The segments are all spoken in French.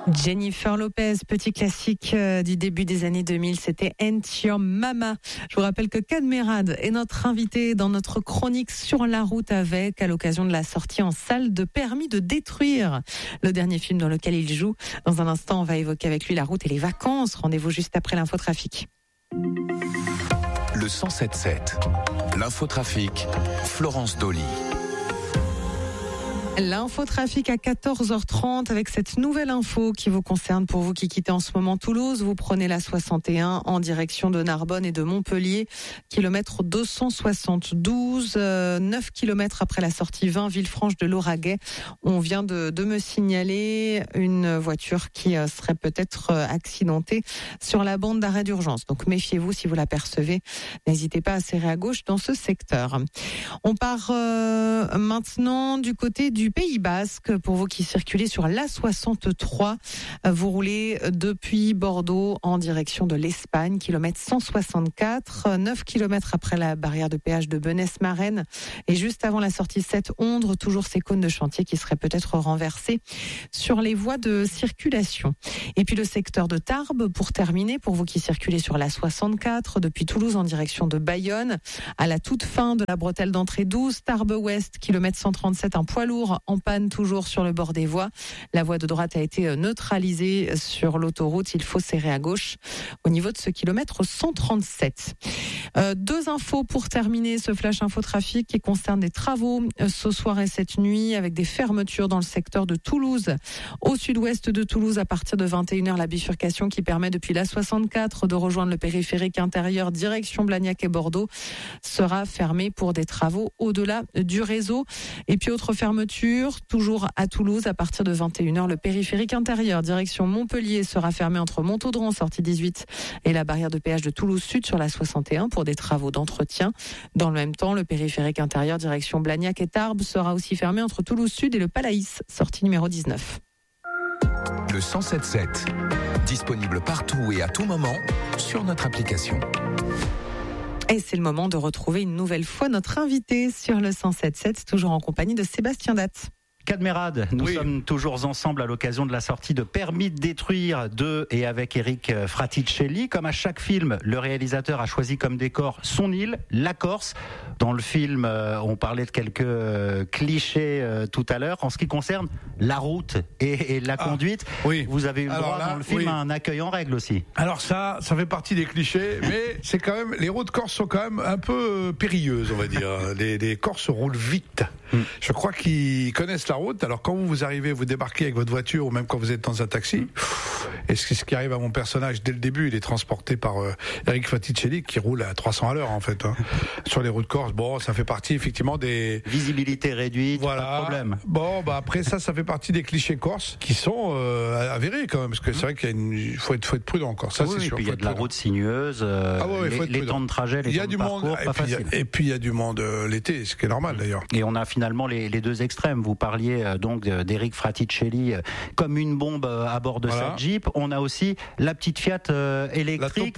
Jennifer Lopez, petit classique du début des années 2000, c'était Ain't Your Mama. Je vous rappelle que Cadmerade est notre invité dans notre chronique Sur la route avec, à l'occasion de la sortie en salle de Permis de détruire, le dernier film dans lequel il joue. Dans un instant, on va évoquer avec lui la route et les vacances. Rendez-vous juste après l'infotrafic. Le 107.7, l'infotrafic, Florence Dolly. L'infotrafic à 14h30 avec cette nouvelle info qui vous concerne pour vous qui quittez en ce moment Toulouse. Vous prenez la 61 en direction de Narbonne et de Montpellier, kilomètre 272, 9 kilomètres après la sortie 20 Villefranche de Lauragais. On vient de me signaler une voiture qui serait peut-être accidentée sur la bande d'arrêt d'urgence. Donc méfiez-vous si vous l'apercevez. N'hésitez pas à serrer à gauche dans ce secteur. On part maintenant du côté du Pays Basque. Pour vous qui circulez sur l'A63, vous roulez depuis Bordeaux en direction de l'Espagne, kilomètre 164, 9 kilomètres après la barrière de péage de Benesse-Marenne et juste avant la sortie 7 Ondre, toujours ces cônes de chantier qui seraient peut-être renversés sur les voies de circulation. Et puis le secteur de Tarbes, pour terminer, pour vous qui circulez sur l'A64 depuis Toulouse en direction de Bayonne, à la toute fin de la bretelle d'entrée 12, Tarbes-Ouest, kilomètre 137, un poids lourd en panne toujours sur le bord des voies. La voie de droite a été neutralisée sur l'autoroute. Il faut serrer à gauche au niveau de ce kilomètre 137. Deux infos pour terminer ce flash infotrafic qui concerne des travaux ce soir et cette nuit avec des fermetures dans le secteur de Toulouse. Au sud-ouest de Toulouse, à partir de 21h, la bifurcation qui permet depuis l'A64 de rejoindre le périphérique intérieur direction Blagnac et Bordeaux sera fermée pour des travaux au-delà du réseau. Et puis autre fermeture, toujours à Toulouse, à partir de 21h, le périphérique intérieur direction Montpellier sera fermé entre Montaudran, sortie 18, et la barrière de péage de Toulouse Sud sur la 61 pour des travaux d'entretien. Dans le même temps, le périphérique intérieur direction Blagnac et Tarbes sera aussi fermé entre Toulouse Sud et le Palaïs, sortie numéro 19. Le 107.7, disponible partout et à tout moment sur notre application. Et c'est le moment de retrouver une nouvelle fois notre invité sur le 107.7, toujours en compagnie de Sébastien Datte. Cadmerade, nous sommes toujours ensemble à l'occasion de la sortie de Permis de détruire de et avec Eric Fraticelli. Comme à chaque film, le réalisateur a choisi comme décor son île, la Corse. Dans le film, on parlait de quelques clichés tout à l'heure. En ce qui concerne la route et la conduite, vous avez eu le droit dans le film à un accueil en règle aussi. Alors ça fait partie des clichés, mais c'est quand même, les routes corses sont quand même un peu périlleuses, on va dire. Les Corses roulent vite. Je crois qu'ils connaissent la route. Alors quand vous arrivez, vous débarquez avec votre voiture ou même quand vous êtes dans un taxi, et ce qui arrive à mon personnage dès le début, il est transporté par Eric Fraticelli qui roule à 300 à l'heure en fait sur les routes corses. Bon, ça fait partie effectivement des visibilité réduite, voilà. Pas de problème. Bon, après ça fait partie des clichés corses qui sont avérés quand même, parce que c'est vrai qu'il faut être prudent encore. Ça c'est sûr. Et puis il y a de la route sinueuse, les temps de trajet, les temps de parcours, pas facile. Et puis il y a du monde l'été, ce qui est normal d'ailleurs. Et on a finalement les deux extrêmes. Vous parliez donc d'Eric Fraticelli comme une bombe à bord de cette Jeep. On a aussi la petite Fiat électrique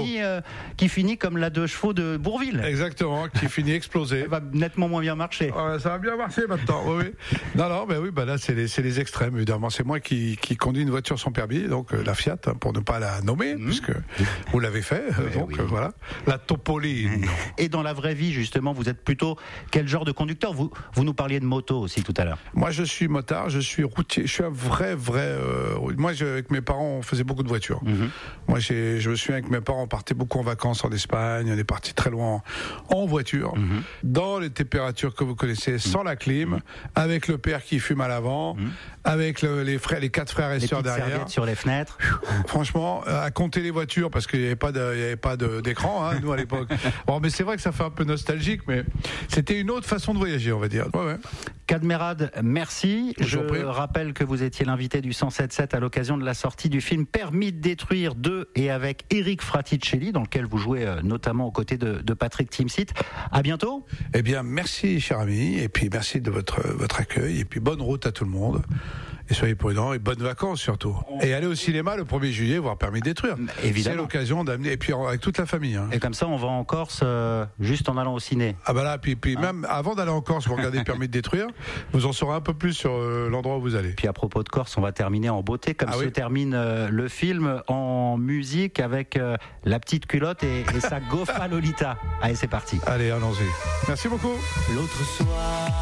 qui finit comme la 2 chevaux de Bourville. Exactement, qui finit explosée. Elle va nettement moins bien marcher. Ça va bien marcher maintenant. Oui. Non, là c'est les extrêmes évidemment. C'est moi qui conduis une voiture sans permis, donc la Fiat pour ne pas la nommer, puisque vous l'avez fait. Voilà, la Topolino. Et dans la vraie vie justement, vous êtes plutôt quel genre de conducteur ? Vous nous parliez de moto aussi tout à l'heure. Moi je suis motard, je suis routier, je suis un vrai. Moi avec mes parents on faisait beaucoup de voitures. Moi je me souviens avec mes parents on partait beaucoup en vacances en Espagne, on est parti très loin en voiture, dans les températures que vous connaissez, sans la clim, avec le père qui fume à l'avant, avec les 4 frères et sœurs derrière. Sur les fenêtres. Franchement, à compter les voitures parce qu'il n'y avait pas d'écran nous à l'époque. Bon, mais c'est vrai que ça fait un peu nostalgique, mais c'était une autre façon de voyager, on va dire. Ouais. Cadmerade, merci. Je rappelle que vous étiez l'invité du 107.7 à l'occasion de la sortie du film Permis de détruire de et avec Eric Fraticelli, dans lequel vous jouez notamment aux côtés de Patrick Timsit. À bientôt. Eh bien, merci, cher ami, et puis merci de votre accueil, et puis bonne route à tout le monde. Et soyez prudents et bonnes vacances surtout. Et allez au cinéma le 1er juillet, voir Permis de détruire. Évidemment. C'est l'occasion d'amener, et puis avec toute la famille. Hein. Et comme ça, on va en Corse juste en allant au ciné. Ah bah là, puis même avant d'aller en Corse, vous regardez Permis de détruire, vous en saurez un peu plus sur l'endroit où vous allez. Puis à propos de Corse, on va terminer en beauté, comme se termine le film, en musique avec La Petite Culotte et sa Gofa Lolita. Allez, c'est parti. Allez, allons-y. Merci beaucoup. L'autre soir.